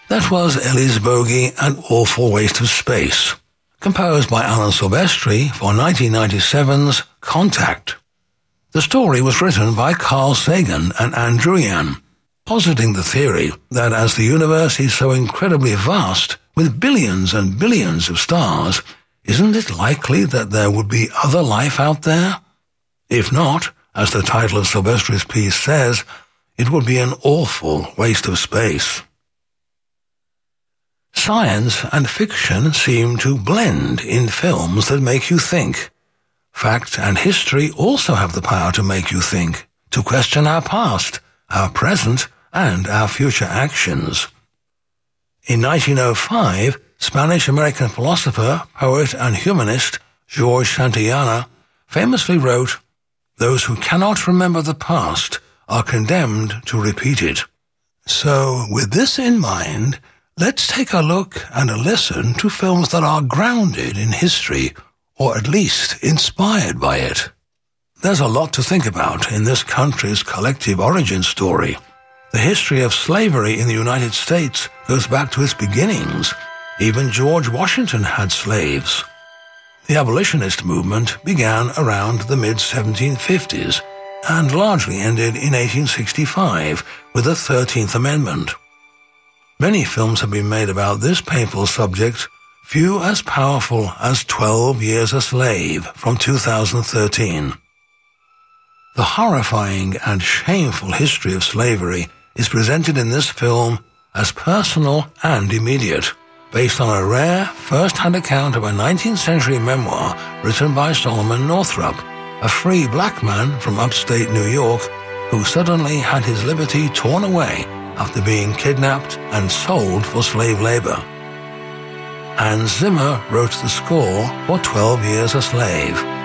That was Ellie's Bogey, An Awful Waste of Space, composed by Alan Silvestri for 1997's Contact. The story was written by Carl Sagan and Andrew Yan, positing the theory that as the universe is so incredibly vast, with billions and billions of stars, isn't it likely that there would be other life out there? If not, as the title of Silvestri's piece says, it would be an awful waste of space. Science and fiction seem to blend in films that make you think. Fact and history also have the power to make you think, to question our past, our present, and our future actions. In 1905, Spanish-American philosopher, poet, and humanist George Santayana famously wrote, "Those who cannot remember the past are condemned to repeat it." So, with this in mind, let's take a look and a listen to films that are grounded in history, or at least inspired by it. There's a lot to think about in this country's collective origin story. The history of slavery in the United States goes back to its beginnings. Even George Washington had slaves. The abolitionist movement began around the mid-1750s and largely ended in 1865 with the 13th Amendment. Many films have been made about this painful subject, few as powerful as 12 Years a Slave from 2013. The horrifying and shameful history of slavery is presented in this film as personal and immediate, based on a rare first-hand account of a 19th century memoir written by Solomon Northup, a free black man from upstate New York who suddenly had his liberty torn away after being kidnapped and sold for slave labor. Hans Zimmer wrote the score for 12 Years a Slave.